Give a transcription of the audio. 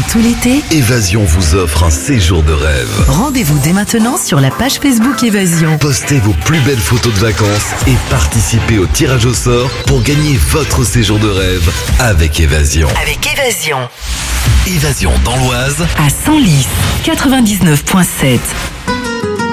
tout l'été, Évasion vous offre un séjour de rêve. rendez-vous dès maintenant sur la page Facebook Évasion. Postez vos plus belles photos de vacances et participez au tirage au sort pour gagner votre séjour de rêve avec Évasion. Avec Évasion. Évasion dans l'Oise, À Senlis, 99.7.